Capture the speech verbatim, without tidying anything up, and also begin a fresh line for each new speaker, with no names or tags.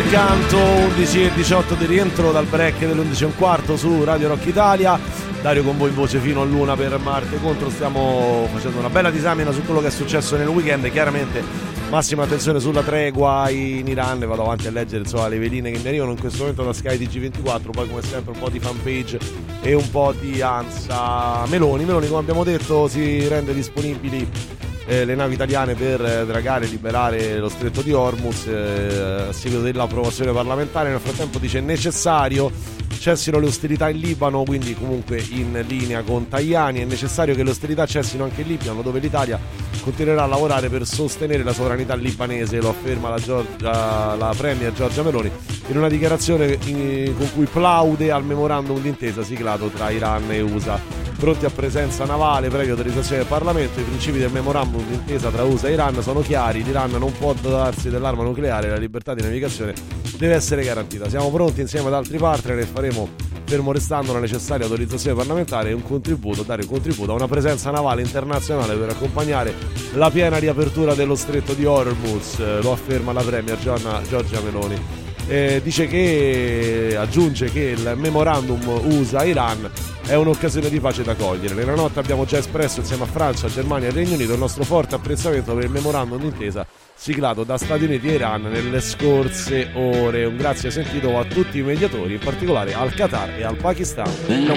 incanto. Undici e diciotto di rientro dal break dell'undici e un quarto su Radio Rock Italia. Dario con voi in voce fino all'una per Marte Contro. Stiamo facendo una bella disamina su quello che è successo nel weekend. Chiaramente massima attenzione sulla tregua in Iran. Vado avanti a leggere insomma le veline che mi arrivano in questo momento da Sky T G ventiquattro. Poi come sempre un po' di fanpage e un po' di Ansa. Meloni Meloni come abbiamo detto si rende disponibili eh, le navi italiane per eh, dragare e liberare lo stretto di Hormuz eh, a seguito dell'approvazione parlamentare. Nel frattempo dice necessario cessino le ostilità in Libano, quindi comunque in linea con Tajani. È necessario che le ostilità cessino anche in Libano, dove l'Italia continuerà a lavorare per sostenere la sovranità libanese, lo afferma la, Giorgia, la premier Giorgia Meloni in una dichiarazione in, con cui plaude al memorandum d'intesa siglato tra Iran e U S A. Pronti a presenza navale previa autorizzazione del Parlamento. I principi del memorandum d'intesa tra U S A e Iran sono chiari: l'Iran non può dotarsi dell'arma nucleare, la libertà di navigazione deve essere garantita. Siamo pronti insieme ad altri partner e faremo, fermo restando la necessaria autorizzazione parlamentare, un contributo, dare un contributo a una presenza navale internazionale per accompagnare la piena riapertura dello stretto di Hormuz, lo afferma la premier Giorgia Meloni. Eh, dice che, aggiunge che il memorandum U S A-Iran è un'occasione di pace da cogliere. Nella notte abbiamo già espresso insieme a Francia, Germania e Regno Unito il nostro forte apprezzamento per il memorandum d'intesa siglato da Stati Uniti e Iran nelle scorse ore. Un grazie sentito a tutti i mediatori, in particolare al Qatar e al Pakistan.